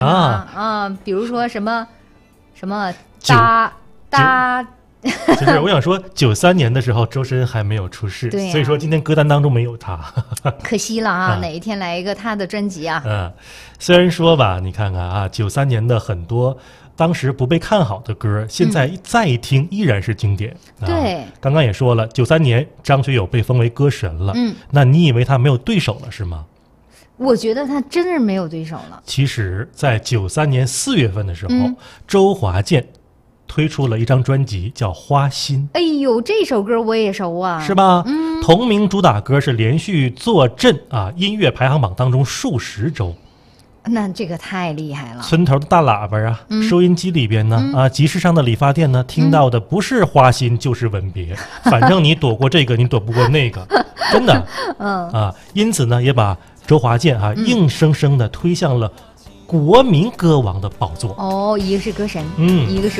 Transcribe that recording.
比如说什么就是我想说93年的时候周深还没有出世，所以说今天歌单当中没有他可惜了啊，哪一天来一个他的专辑啊。 虽然说吧，你看看啊，93年的很多当时不被看好的歌，现在再一听依然是经典。 对， 刚刚也说了，93年张学友被封为歌神了。那你以为他没有对手了是吗？ 我觉得他真是没有对手了。 其实在93年4月份的时候，周华健推出了一张专辑叫《花心》。 哎呦，这首歌我也熟啊， 是吧？同名主打歌是连续坐镇音乐排行榜当中数十周。 那这个太厉害了。 村头的大喇叭啊，收音机里边呢，集市上的理发店呢，听到的不是花心就是吻别，反正你躲过这个，你躲不过那个，真的。因此呢，也把周华健硬生生的推向了国民歌王的宝座。 哦，一个是歌神，一个是